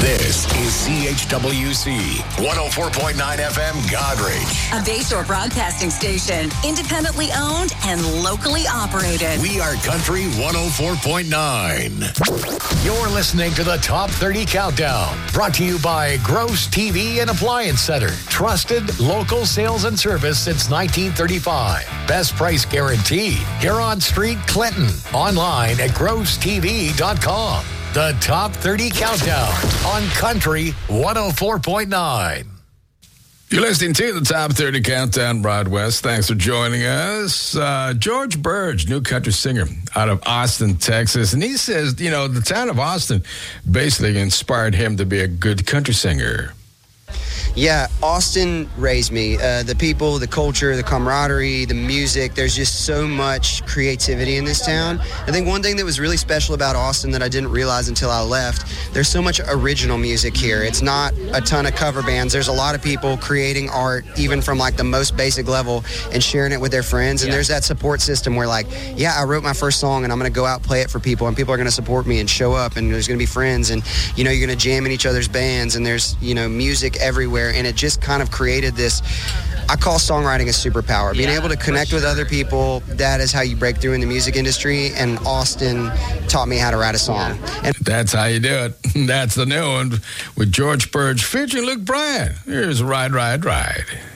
This is CHWC 104.9 FM Godrich. A Bayshore broadcasting station, independently owned and locally operated. We are Country 104.9. You're listening to the Top 30 Countdown, brought to you by Gross TV and Appliance Center. Trusted local sales and service since 1935. Best price guaranteed. Huron Street, Clinton. Online at grosstv.com. The Top 30 Countdown on Country 104.9. You're listening to the Top 30 Countdown, Broad West. Thanks for joining us. George Burge, new country singer out of Austin, Texas. And he says, you know, the town of Austin basically inspired him to be a good country singer. Yeah, Austin raised me. The people, the culture, the camaraderie, the music, there's just so much creativity in this town. I think one thing that was really special about Austin that I didn't realize until I left, there's so much original music here. It's not a ton of cover bands. There's a lot of people creating art, even from like the most basic level, and sharing it with their friends. And there's that support system where like, yeah, I wrote my first song and I'm going to go out and play it for people, and people are going to support me and show up, and there's going to be friends, and, you know, you're going to jam in each other's bands, and there's, you know, music everywhere. And it just kind of created this, I call songwriting a superpower. Being able to connect with other people, that is how you break through in the music industry, and Austin taught me how to write a song. And that's how you do it. That's the new one with George Burge featuring Luke Bryan. Here's Ride, Ride, Ride.